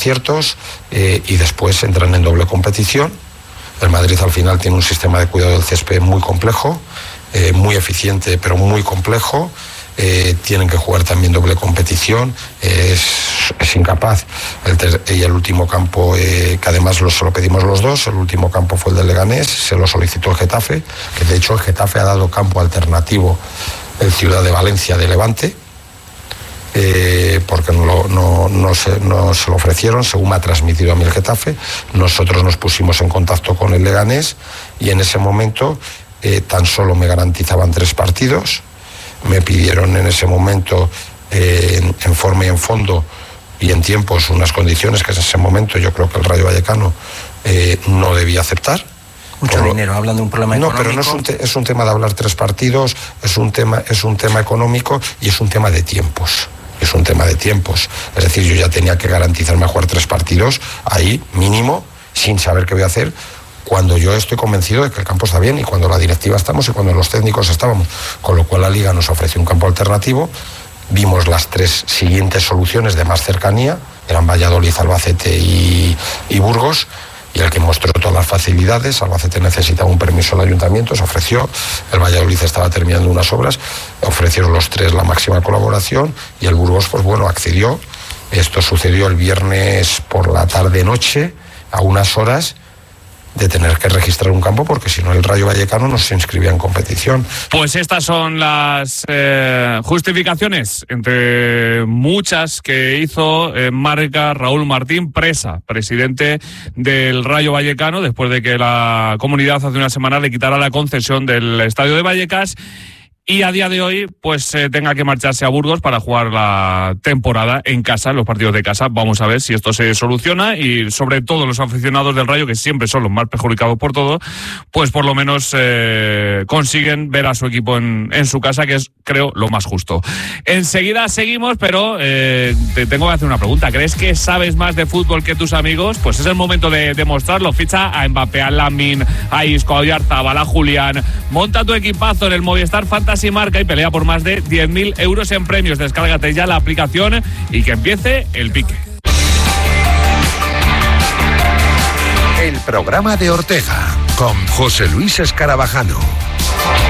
aciertos, y después entran en doble competición. El Madrid al final tiene un sistema de cuidado del césped muy complejo, muy eficiente pero muy complejo. Tienen que jugar también doble competición, es incapaz. Y el último campo, que además se lo pedimos los dos, el último campo fue el del Leganés, se lo solicitó el Getafe, que de hecho el Getafe ha dado campo alternativo el Ciudad de Valencia de Levante, porque no se lo ofrecieron, según me ha transmitido a mí el Getafe. Nosotros nos pusimos en contacto con el Leganés y en ese momento tan solo me garantizaban 3 partidos. Me pidieron en ese momento, en forma y en fondo y en tiempos, unas condiciones que en ese momento yo creo que el Rayo Vallecano no debía aceptar. Mucho dinero, hablan de un problema económico. No, pero no es un tema de hablar 3 partidos, es un tema económico y es un tema de tiempos. Es un tema de tiempos. Es decir, yo ya tenía que garantizarme a jugar 3 partidos ahí, mínimo, sin saber qué voy a hacer, cuando yo estoy convencido de que el campo está bien y cuando la directiva estamos y cuando los técnicos estábamos. Con lo cual la Liga nos ofreció un campo alternativo. Vimos las 3 siguientes soluciones de más cercanía, eran Valladolid, Albacete y Burgos, y el que mostró todas las facilidades. Albacete necesitaba un permiso del ayuntamiento, se ofreció. El Valladolid estaba terminando unas obras, ofrecieron los 3 la máxima colaboración, y el Burgos, pues bueno, accedió. Esto sucedió el viernes por la tarde-noche, a unas horas de tener que registrar un campo, porque si no el Rayo Vallecano no se inscribía en competición. Pues estas son las justificaciones, entre muchas, que hizo Marca Raúl Martín Presa, presidente del Rayo Vallecano, después de que la comunidad hace una semana le quitara la concesión del estadio de Vallecas y a día de hoy pues tenga que marcharse a Burgos para jugar la temporada en casa, los partidos de casa. Vamos a ver si esto se soluciona, y sobre todo los aficionados del Rayo, que siempre son los más perjudicados por todo, pues por lo menos consiguen ver a su equipo en su casa, que es, creo, lo más justo. Enseguida seguimos, pero te tengo que hacer una pregunta. ¿Crees que sabes más de fútbol que tus amigos? Pues es el momento de demostrarlo. Ficha a Mbappé, a Lamine, a Isco, a Oyarzabal, a Julián. Monta tu equipazo en el Movistar Fantasy Marca y pelea por más de 10.000 euros en premios. Descárgate ya la aplicación y que empiece el pique. El programa de Ortega con José Luis Escarabajano.